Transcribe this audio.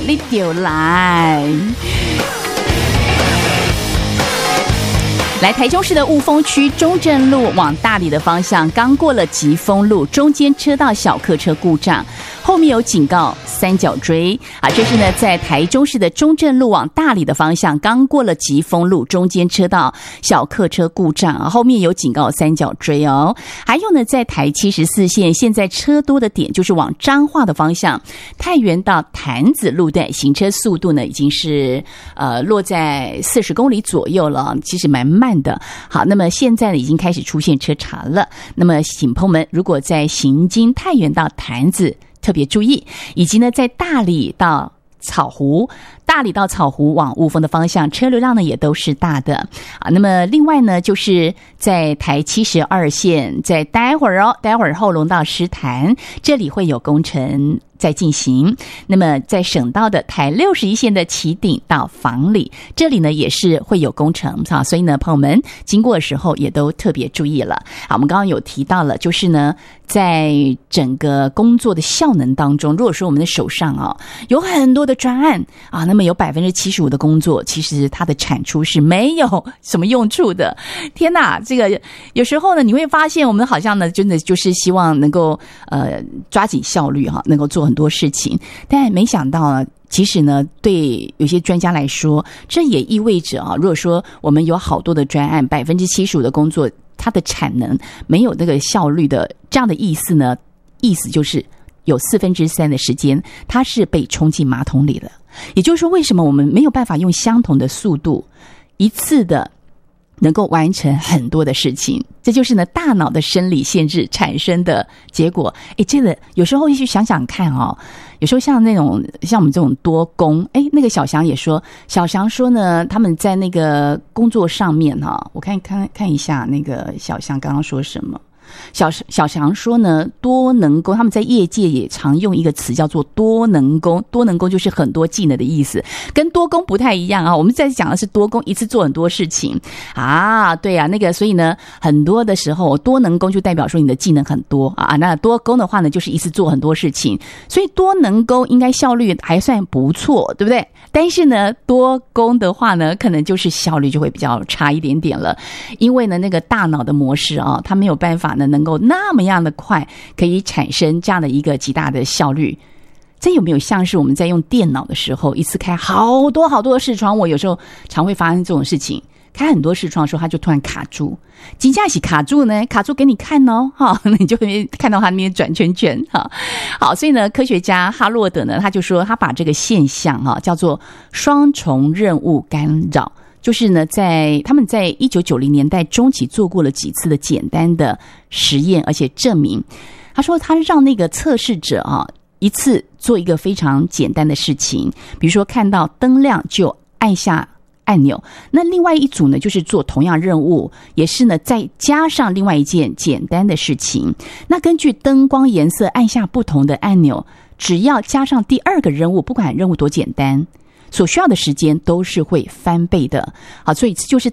你就来。来，台中市的雾峰区中正路往大里的方向，刚过了吉丰路，中间车道小客车故障，后面有警告三角锥啊。这是呢，在台中市的中正路往大里的方向，刚过了吉丰路，中间车道小客车故障啊，后面有警告三角锥哦。还有呢，在台74线，现在车多的点就是往彰化的方向，太原到潭子路段，行车速度呢已经是落在40公里左右了，其实蛮慢的。好，那么现在呢已经开始出现车潮了。那么请朋友们，如果在行经太原到潭子，特别注意，以及呢在大里到草湖往雾峰的方向，车流量呢也都是大的啊。那么另外呢，就是在台72线，在待会儿后龙到狮潭，这里会有工程在进行。那么在省道的台61线的旗顶到房里，这里呢也是会有工程啊，所以呢朋友们经过的时候也都特别注意了。好，我们刚刚有提到了，就是呢在整个工作的效能当中，如果说我们的手上有很多的专案啊，那么有75%的工作其实它的产出是没有什么用处的。天哪，这个有时候呢你会发现我们好像呢真的就是希望能够抓紧效率能够做很多事情，但没想到呢其实呢对有些专家来说，这也意味着如果说我们有好多的专案，75%的工作它的产能没有那个效率的这样的意思呢，意思就是有3/4的时间它是被冲进马桶里了。也就是说，为什么我们没有办法用相同的速度一次的能够完成很多的事情？这就是呢大脑的生理限制产生的结果。这个有时候去想想看有时候像我们这种多工，那个小翔说呢，他们在那个工作上面我看一下那个小翔刚刚说什么。小翔说呢，多能工，他们在业界也常用一个词叫做多能工。多能工就是很多技能的意思，跟多工不太一样我们在讲的是多工一次做很多事情对那个所以呢，很多的时候多能工就代表说你的技能很多那多工的话呢，就是一次做很多事情，所以多能工应该效率还算不错，对不对？但是呢，多工的话呢，可能就是效率就会比较差一点点了，因为呢，那个大脑的模式它没有办法呢，能够那么样的快，可以产生这样的一个极大的效率。这有没有像是我们在用电脑的时候，一次开好多好多的视窗？我有时候常会发生这种事情，开很多视窗的时候，它就突然卡住。真的是卡住呢，卡住给你看你就会看到它那边转圈圈好，所以呢，科学家哈洛德呢，他就说他把这个现象叫做双重任务干扰。就是呢，他们在1990年代中期做过了几次的简单的实验，而且证明，他说他让那个测试者一次做一个非常简单的事情，比如说看到灯亮就按下按钮，那另外一组呢就是做同样任务，也是呢再加上另外一件简单的事情，那根据灯光颜色按下不同的按钮，只要加上第二个任务，不管任务多简单，所需要的时间都是会翻倍的。好，所以这就是